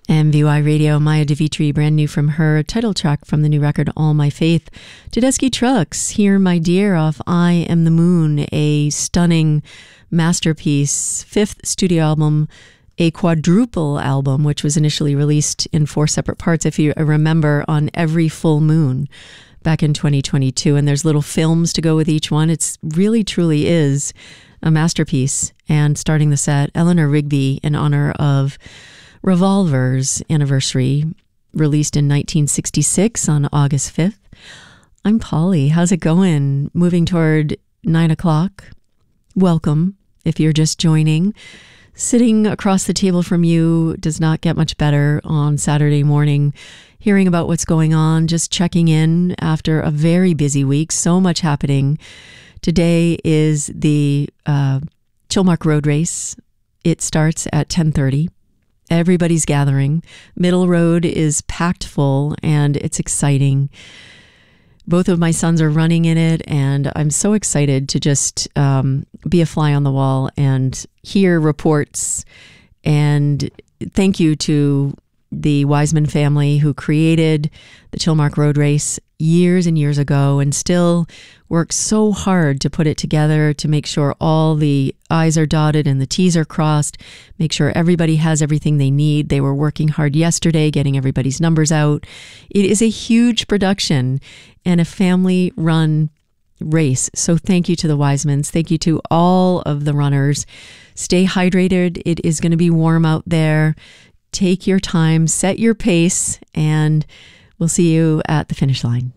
MVY Radio, Maya Devitri, brand new from her title track from the new record, All My Faith. Tedeschi Trucks, Here My Dear off I Am the Moon, a stunning masterpiece, fifth studio album, a quadruple album, which was initially released in 4 separate parts, if you remember, on every full moon back in 2022. And there's little films to go with each one. It's really, truly is a masterpiece. And starting the set, Eleanor Rigby, in honor of Revolver's anniversary, released in 1966 on August 5th. I'm Polly. How's it going? Moving toward 9 o'clock. Welcome, if you're just joining. Sitting across the table from you does not get much better on Saturday morning. Hearing about what's going on, just checking in after a very busy week. So much happening. Today is the Chilmark Road Race. It starts at 10:30. Everybody's gathering. Middle Road is packed full and it's exciting. Both of my sons are running in it and I'm so excited to just be a fly on the wall and hear reports. And thank you to the Wiseman family who created the Chilmark Road Race years and years ago and still work so hard to put it together, to make sure all the I's are dotted and the T's are crossed, make sure everybody has everything they need. They were working hard yesterday, getting everybody's numbers out. It is a huge production and a family-run race. So thank you to the Wisemans. Thank you to all of the runners. Stay hydrated. It is going to be warm out there. Take your time, set your pace, and we'll see you at the finish line.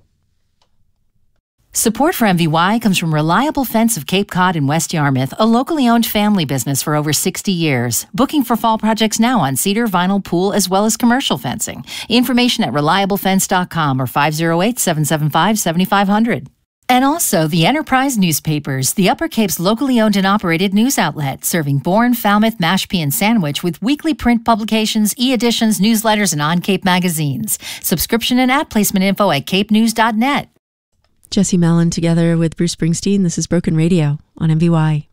Support for MVY comes from Reliable Fence of Cape Cod in West Yarmouth, a locally owned family business for over 60 years. Booking for fall projects now on cedar, vinyl, pool, as well as commercial fencing. Information at reliablefence.com or 508-775-7500. And also the Enterprise Newspapers, the Upper Cape's locally owned and operated news outlet, serving Bourne, Falmouth, Mashpee, and Sandwich with weekly print publications, e-editions, newsletters, and on-Cape magazines. Subscription and ad placement info at capenews.net. Jesse Mellon together with Bruce Springsteen. This is Broken Radio on MVY.